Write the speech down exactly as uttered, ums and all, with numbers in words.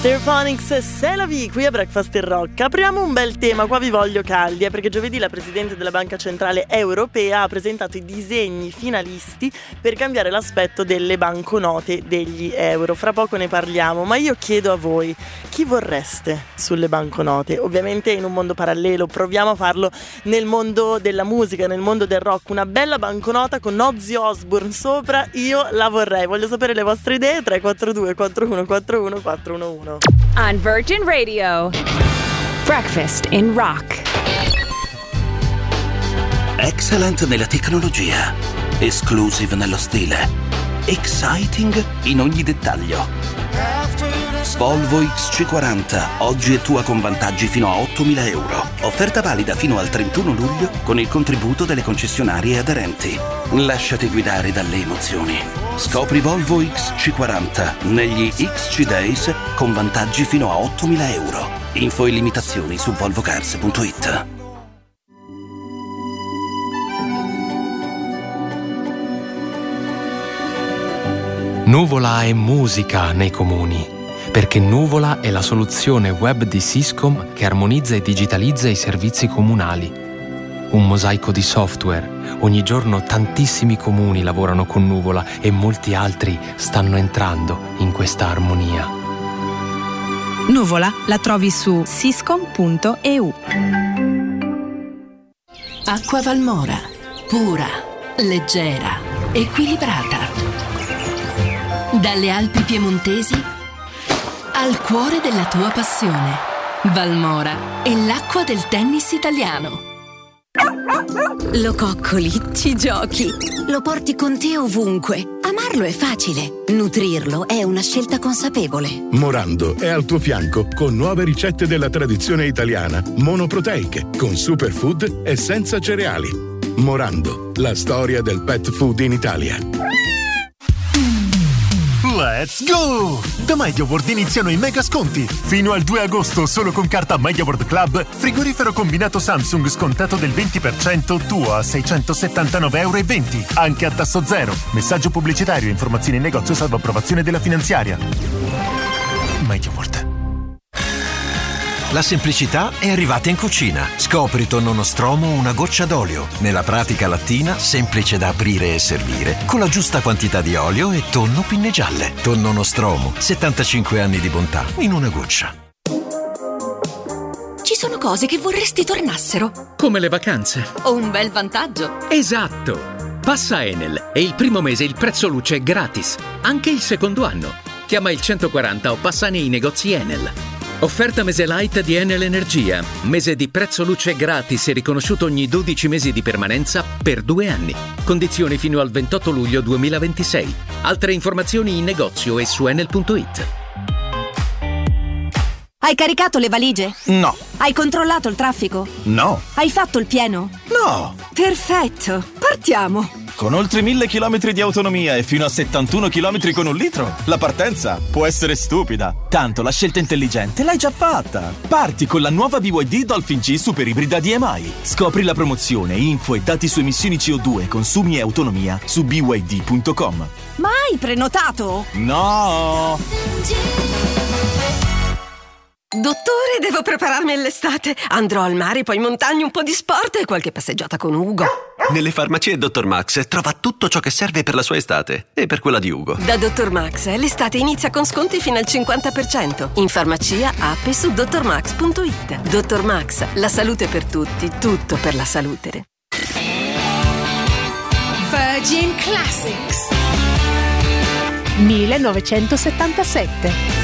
Stereophonics, c'est la vie, qui a Breakfast in Rock. Apriamo un bel tema, qua vi voglio caldi, eh, perché giovedì la Presidente della Banca Centrale Europea ha presentato i disegni finalisti per cambiare l'aspetto delle banconote degli euro. Fra poco ne parliamo, ma io chiedo a voi, chi vorreste sulle banconote? Ovviamente in un mondo parallelo, proviamo a farlo nel mondo della musica, nel mondo del rock. Una bella banconota con Ozzy Osbourne sopra, io la vorrei. Voglio sapere le vostre idee, tre quattro due quattro uno quattro uno quattro uno uno. On Virgin Radio, Breakfast in Rock. Excellent nella tecnologia, exclusive nello stile, exciting in ogni dettaglio. Volvo X C quaranta, oggi è tua con vantaggi fino a ottomila euro. Offerta valida fino al trentuno luglio con il contributo delle concessionarie aderenti. Lasciati guidare dalle emozioni. Scopri Volvo X C quaranta negli X C Days con vantaggi fino a ottomila euro. Info e limitazioni su volvocars punto it. Nuvola è musica nei comuni, perché Nuvola è la soluzione web di Syscom che armonizza e digitalizza i servizi comunali. Un mosaico di software. Ogni giorno tantissimi comuni lavorano con Nuvola e molti altri stanno entrando in questa armonia. Nuvola la trovi su syscom punto e u. Acqua Valmora, pura, leggera, equilibrata. Dalle Alpi piemontesi al cuore della tua passione. Valmora è l'acqua del tennis italiano. Lo coccoli, ci giochi, lo porti con te ovunque. Amarlo è facile, nutrirlo è una scelta consapevole. Morando è al tuo fianco con nuove ricette della tradizione italiana, monoproteiche, con superfood e senza cereali. Morando, la storia del pet food in Italia. Let's go! Da MediaWorld iniziano i mega sconti. Fino al due agosto, solo con carta MediaWorld Club, frigorifero combinato Samsung scontato del venti per cento tuo a seicentosettantanove virgola venti euro. Anche a tasso zero. Messaggio pubblicitario, informazioni in negozio salvo approvazione della finanziaria. MediaWorld. La semplicità è arrivata in cucina. Scopri tonno nostromo una goccia d'olio. Nella pratica lattina, semplice da aprire e servire, con la giusta quantità di olio e tonno pinne gialle. Tonno nostromo, settantacinque anni di bontà in una goccia. Ci sono cose che vorresti tornassero. Come le vacanze. O un bel vantaggio. Esatto! Passa Enel e il primo mese il prezzo luce è gratis. Anche il secondo anno. Chiama il centoquaranta o passa nei negozi Enel. Offerta mese light di Enel Energia. Mese di prezzo luce gratis e riconosciuto ogni dodici mesi di permanenza per due anni. Condizioni fino al ventotto luglio duemilaventisei. Altre informazioni in negozio e su enel punto it. Hai caricato le valigie? No. Hai controllato il traffico? No. Hai fatto il pieno? No. Perfetto, partiamo. Con oltre mille chilometri di autonomia e fino a settantuno chilometri con un litro, la partenza può essere stupida. Tanto la scelta intelligente l'hai già fatta. Parti con la nuova B Y D Dolphin G Super Ibrida D M I. Scopri la promozione, info e dati su emissioni C O due, consumi e autonomia su b y d punto com. Ma hai prenotato? No! Dottore, devo prepararmi all'estate. Andrò al mare, poi in montagna, un po' di sport e qualche passeggiata con Ugo. Nelle farmacie Dottor Max trova tutto ciò che serve per la sua estate e per quella di Ugo. Da Dottor Max l'estate inizia con sconti fino al cinquanta per cento. In farmacia, app e su dottor max punto it. Dottor Max, la salute per tutti, tutto per la salute. Virgin Classics millenovecentosettantasette.